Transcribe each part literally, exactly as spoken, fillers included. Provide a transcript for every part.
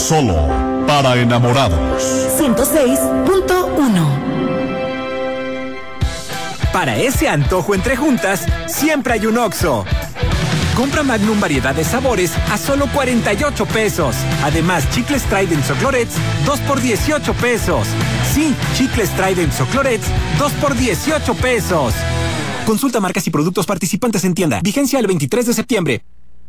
solo para enamorados. ciento seis punto uno. Para ese antojo entre juntas, siempre hay un Oxxo. Compra Magnum variedad de sabores a solo cuarenta y ocho pesos. Además, chicles Trident o Clorets, dos por dieciocho pesos. Sí, chicles Trident o Clorets, dos por dieciocho pesos. Consulta marcas y productos participantes en tienda. Vigencia el veintitrés de septiembre.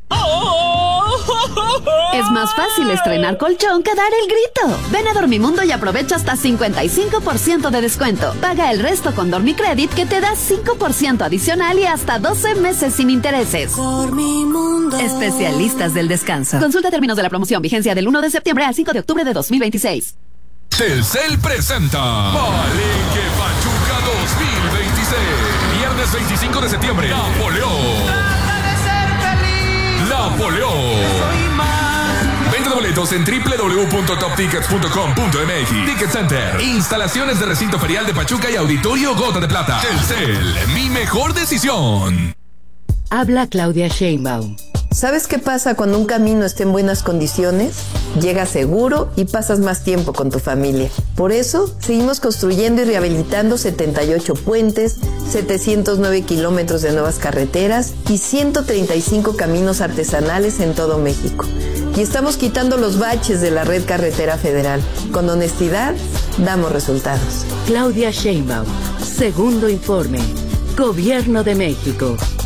Es más fácil estrenar colchón que dar el grito. Ven a Dormimundo y aprovecha hasta cincuenta y cinco por ciento de descuento. Paga el resto con Dormicredit, que te da cinco por ciento adicional y hasta doce meses sin intereses. Dormimundo. Especialistas del descanso. Consulta términos de la promoción. Vigencia del uno de septiembre al cinco de octubre de dos mil veintiséis. Telcel presenta Palenque Pachuca dos mil veintiséis. Viernes veinticinco de septiembre. Napoleón. Napoleón. Venta de boletos en doble u doble u doble u punto top tickets punto com punto m x. Ticket Center. Instalaciones de recinto ferial de Pachuca y Auditorio Gota de Plata. Telcel, mi mejor decisión. Habla Claudia Sheinbaum. ¿Sabes qué pasa cuando un camino está en buenas condiciones? Llegas seguro y pasas más tiempo con tu familia. Por eso, seguimos construyendo y rehabilitando setenta y ocho puentes, setecientos nueve kilómetros de nuevas carreteras y ciento treinta y cinco caminos artesanales en todo México. Y estamos quitando los baches de la red carretera federal. Con honestidad, damos resultados. Claudia Sheinbaum. Segundo informe. Gobierno de México.